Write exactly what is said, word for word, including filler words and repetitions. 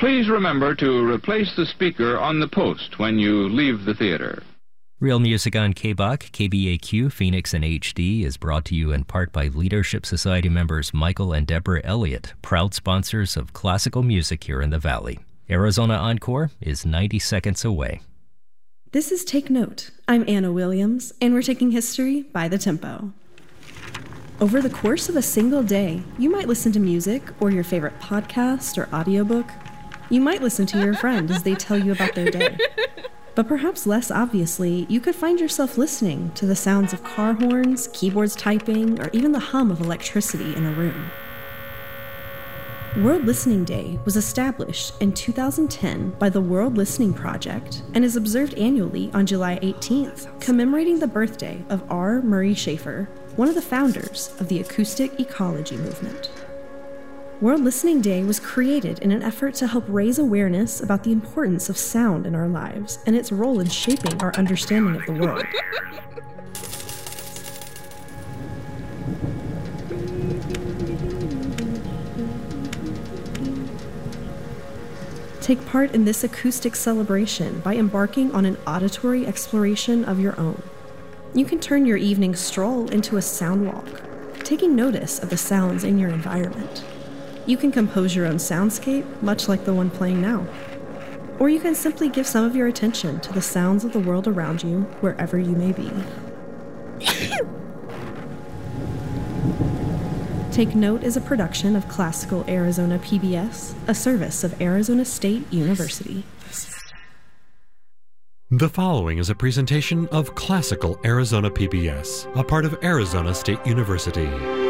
Please remember to replace the speaker on the post when you leave the theater. Real Music on K B O C, K B A Q, Phoenix, and H D is brought to you in part by Leadership Society members Michael and Deborah Elliott, proud sponsors of classical music here in the Valley. Arizona Encore is ninety seconds away. This is Take Note. I'm Anna Williams, and we're taking history by the tempo. Over the course of a single day, you might listen to music or your favorite podcast or audiobook. You might listen to your friend as they tell you about their day. But perhaps less obviously, you could find yourself listening to the sounds of car horns, keyboards typing, or even the hum of electricity in a room. World Listening Day was established in two thousand ten by the World Listening Project and is observed annually on July eighteenth, commemorating the birthday of R. Murray Schafer, one of the founders of the acoustic ecology movement. World Listening Day was created in an effort to help raise awareness about the importance of sound in our lives and its role in shaping our understanding of the world. Take part in this acoustic celebration by embarking on an auditory exploration of your own. You can turn your evening stroll into a sound walk, taking notice of the sounds in your environment. You can compose your own soundscape, much like the one playing now. Or you can simply give some of your attention to the sounds of the world around you, wherever you may be. Take Note is a production of Classical Arizona P B S, a service of Arizona State University. The following is a presentation of Classical Arizona P B S, a part of Arizona State University.